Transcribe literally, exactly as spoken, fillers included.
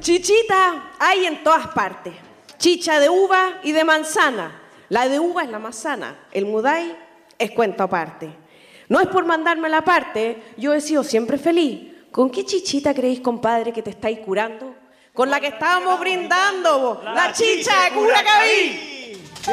Chichita hay en todas partes. Chicha de uva y de manzana. La de uva es la más sana. El mudai es cuento aparte. No es por mandarme la parte, yo he sido siempre feliz. ¿Con qué chichita creéis, compadre, que te estáis curando? Con la que estábamos brindando, la, la chicha de Curacaví.